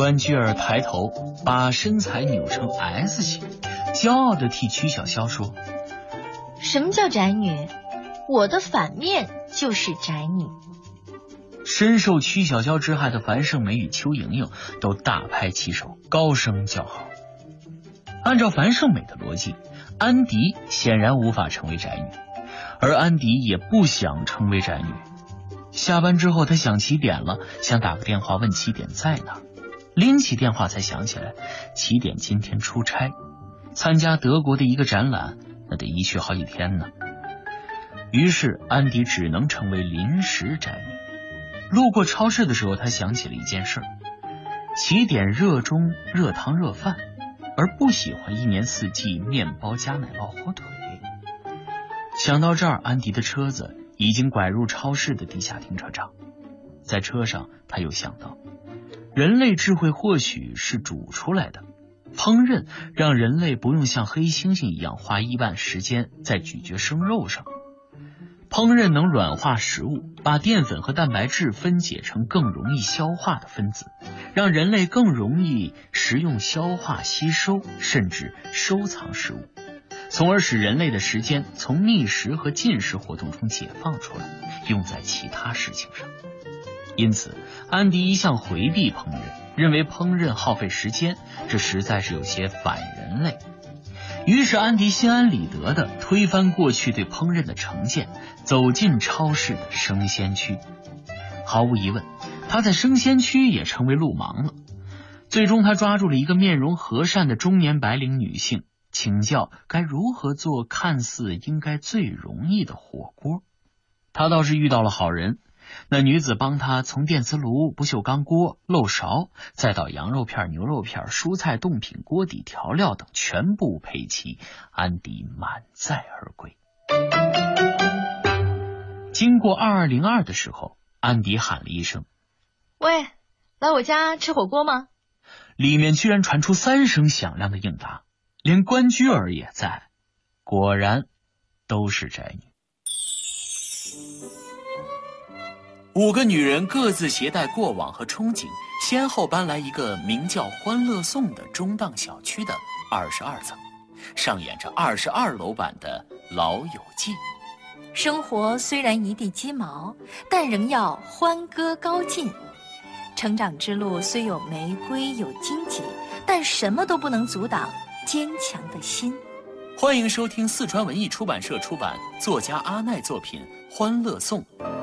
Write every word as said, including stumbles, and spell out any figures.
关雎尔抬头，把身材扭成 S 型，骄傲地替曲筱绡说： 什么叫宅女？我的反面就是宅女。 深受曲筱绡之害的樊胜美与邱莹莹都大拍其手，高声叫好。按照樊胜美的逻辑，安迪显然无法成为宅女，而安迪也不想成为宅女。下班之后，他想起点了，想打个电话问起点在哪，拎起电话才想起来，起点今天出差，参加德国的一个展览，那得一去好几天呢。于是安迪只能成为临时宅女。路过超市的时候，他想起了一件事，起点热衷热汤热饭，而不喜欢一年四季面包加奶酪火腿。想到这儿，安迪的车子已经拐入超市的地下停车场。在车上，他又想到，人类智慧或许是煮出来的，烹饪让人类不用像黑猩猩一样花一半时间在咀嚼生肉上。烹饪能软化食物，把淀粉和蛋白质分解成更容易消化的分子，让人类更容易食用、消化、吸收，甚至收藏食物，从而使人类的时间从觅食和进食活动中解放出来，用在其他事情上。因此，安迪一向回避烹饪，认为烹饪耗费时间，这实在是有些反人类。于是安迪心安理得地推翻过去对烹饪的成见，走进超市的生鲜区。毫无疑问，他在生鲜区也成为路盲了。最终他抓住了一个面容和善的中年白领女性，请教该如何做看似应该最容易的火锅。他倒是遇到了好人，那女子帮他从电磁炉、不锈钢锅、漏勺，再到羊肉片、牛肉片、蔬菜冻品、锅底调料等全部配齐，安迪满载而归。经过二二零二的时候，安迪喊了一声： 喂，来我家吃火锅吗？ 里面居然传出三声响亮的应答，连关雎尔也在。果然都是宅女。五个女人各自携带过往和憧憬，先后搬来一个名叫欢乐颂的中档小区的二十二层，上演着二十二楼版的老友记。 生活虽然一地鸡毛，但仍要欢歌高进。成长之路虽有玫瑰有荆棘，但什么都不能阻挡坚强的心。 欢迎收听四川文艺出版社出版作家阿奈作品《欢乐颂》。